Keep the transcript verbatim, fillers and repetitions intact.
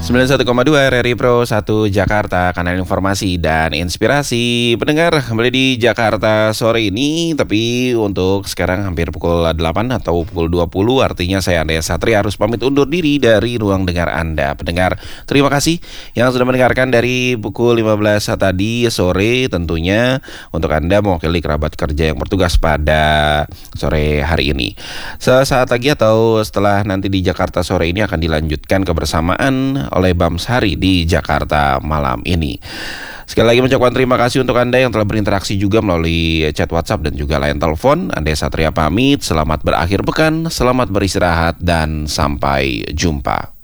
sembilan puluh satu koma dua R R I Pro satu Jakarta, kanal informasi dan inspirasi. Pendengar, kembali di Jakarta sore ini, tapi untuk sekarang hampir pukul delapan atau pukul dua puluh, artinya saya Andrea Satria harus pamit undur diri dari ruang dengar Anda. Pendengar, terima kasih yang sudah mendengarkan dari pukul lima belas tadi sore, tentunya untuk Anda mewakili kerabat kerja yang bertugas pada sore hari ini. Sesaat lagi atau setelah nanti di Jakarta sore ini akan dilanjutkan kebersamaan oleh Bamsari di Jakarta malam ini. Sekali lagi mengucapkan terima kasih untuk Anda yang telah berinteraksi juga melalui chat WhatsApp dan juga line telepon. Andrea Satria pamit, selamat berakhir pekan, selamat beristirahat dan sampai jumpa.